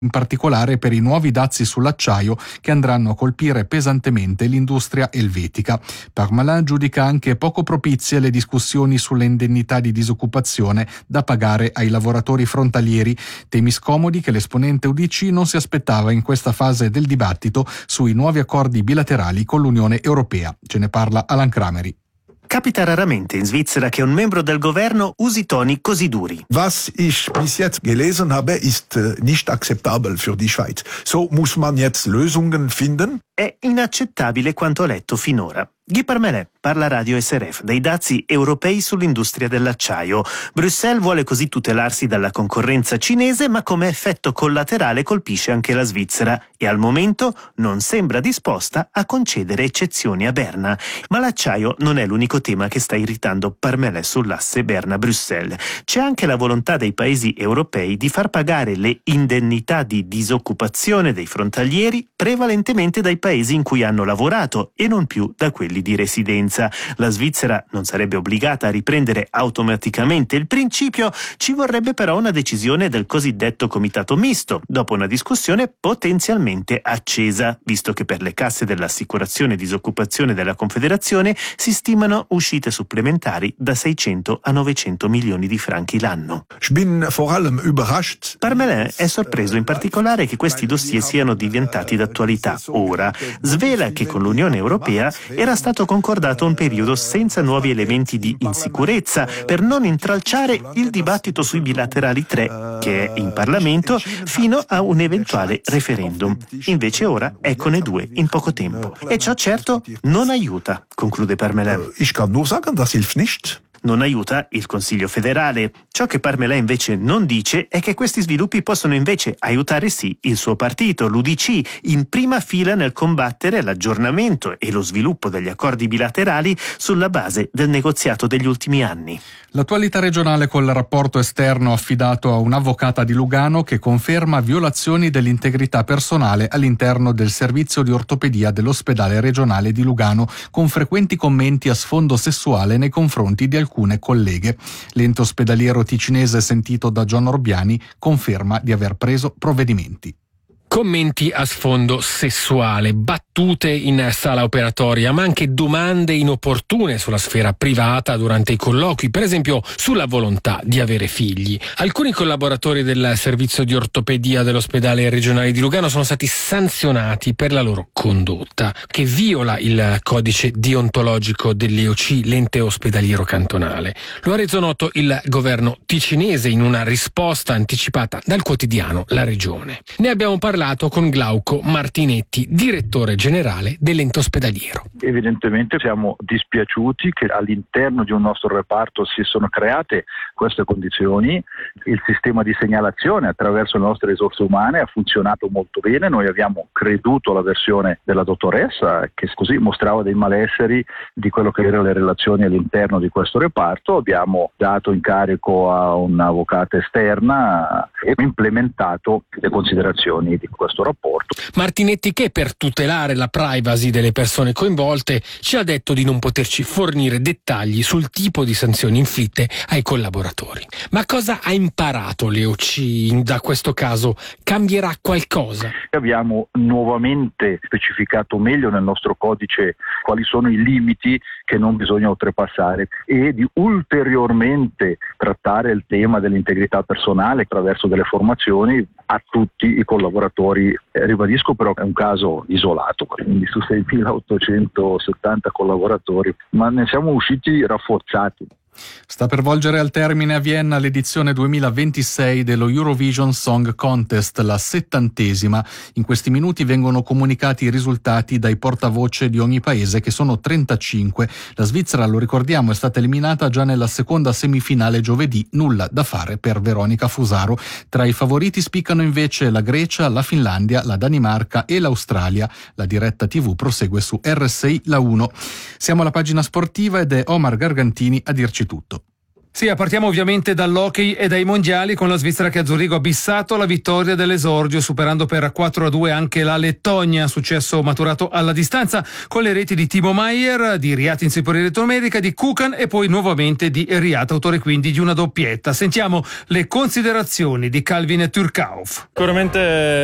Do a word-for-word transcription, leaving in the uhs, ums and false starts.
in particolare per i nuovi dazi sull'acciaio che andranno a colpire pesantemente l'industria elvetica. Parmelin giudica anche poco propizie le discussioni sulle indennità di disoccupazione da pagare ai lavoratori frontalieri, temi scomodi che l'esponente U D C non si aspettava in questa fase del dibattito sui nuovi accordi bilaterali con l'Unione Europea. Ce ne parla Alan Crameri. Capita raramente in Svizzera che un membro del governo usi toni così duri. Was ich bis jetzt gelesen habe, ist nicht akzeptabel für die Schweiz. So muss man jetzt Lösungen finden. È inaccettabile quanto letto finora. Guy Parmelin parla Radio S R F dei dazi europei sull'industria dell'acciaio. Bruxelles vuole così tutelarsi dalla concorrenza cinese, ma come effetto collaterale colpisce anche la Svizzera e al momento non sembra disposta a concedere eccezioni a Berna. Ma l'acciaio non è l'unico tema che sta irritando Parmelin sull'asse Berna-Bruxelles. C'è anche la volontà dei paesi europei di far pagare le indennità di disoccupazione dei frontalieri prevalentemente dai paesi in cui hanno lavorato e non più da quelli di residenza. La Svizzera non sarebbe obbligata a riprendere automaticamente il principio, ci vorrebbe però una decisione del cosiddetto comitato misto, dopo una discussione potenzialmente accesa, visto che per le casse dell'assicurazione disoccupazione della Confederazione si stimano uscite supplementari da seicento a novecento milioni di franchi l'anno. Parmelin è sorpreso in particolare che questi dossier siano diventati d'attualità ora. Svela che con l'Unione Europea era stato concordato un periodo senza nuovi elementi di insicurezza per non intralciare il dibattito sui bilaterali tre, che è in Parlamento, fino a un eventuale referendum. Invece ora eccone due in poco tempo. E ciò certo non aiuta, conclude Parmelin. Ich kann nur sagen, das hilft nicht. Non aiuta il Consiglio federale. Ciò che Parmelin invece non dice è che questi sviluppi possono invece aiutare sì il suo partito, l'U D C, in prima fila nel combattere l'aggiornamento e lo sviluppo degli accordi bilaterali sulla base del negoziato degli ultimi anni. L'attualità regionale col rapporto esterno affidato a un'avvocata di Lugano che conferma violazioni dell'integrità personale all'interno del servizio di ortopedia dell'ospedale regionale di Lugano, con frequenti commenti a sfondo sessuale nei confronti di alcune colleghe. L'ente ospedaliero ticinese sentito da John Orbiani conferma di aver preso provvedimenti. Commenti a sfondo sessuale, battute in sala operatoria, ma anche domande inopportune sulla sfera privata durante i colloqui, per esempio sulla volontà di avere figli. Alcuni collaboratori del servizio di ortopedia dell'ospedale regionale di Lugano sono stati sanzionati per la loro condotta, che viola il codice deontologico dell'E O C, l'ente ospedaliero cantonale. Lo ha reso noto il governo ticinese in una risposta anticipata dal quotidiano La Regione. Ne abbiamo parlato con Glauco Martinetti, direttore generale dell'ente ospedaliero. Evidentemente siamo dispiaciuti che all'interno di un nostro reparto si sono create queste condizioni. Il sistema di segnalazione attraverso le nostre risorse umane ha funzionato molto bene. Noi abbiamo creduto alla versione della dottoressa che così mostrava dei malesseri di quello che erano le relazioni all'interno di questo reparto. Abbiamo dato incarico a un'avvocata esterna e implementato le considerazioni di questo rapporto. Martinetti, che per tutelare la privacy delle persone coinvolte ci ha detto di non poterci fornire dettagli sul tipo di sanzioni inflitte ai collaboratori. Ma cosa ha imparato l'E O C da questo caso? Cambierà qualcosa? Abbiamo nuovamente specificato meglio nel nostro codice quali sono i limiti che non bisogna oltrepassare e di ulteriormente trattare il tema dell'integrità personale attraverso delle formazioni a tutti i collaboratori. Eh, ribadisco però che è un caso isolato, quindi su seimilaottocentosettanta collaboratori, ma ne siamo usciti rafforzati. Sta per volgere al termine a Vienna l'edizione duemilaventisei dello Eurovision Song Contest, la settantesima. In questi minuti vengono comunicati i risultati dai portavoce di ogni paese, che sono trentacinque. La Svizzera, lo ricordiamo, è stata eliminata già nella seconda semifinale giovedì, nulla da fare per Veronica Fusaro. Tra i favoriti spiccano invece la Grecia, la Finlandia, la Danimarca e l'Australia. La diretta tivù prosegue su R sei La uno. Siamo alla pagina sportiva ed è Omar Gargantini a dirci tutto. Sì, partiamo ovviamente dall'hockey e dai mondiali, con la Svizzera che a Zurigo ha bissato la vittoria dell'esordio, superando per quattro a due anche la Lettonia, successo maturato alla distanza con le reti di Timo Maier, di Riat in Sepporiretto America, di Kukan e poi nuovamente di Riat, autore quindi di una doppietta. Sentiamo le considerazioni di Calvin Turcauf. Sicuramente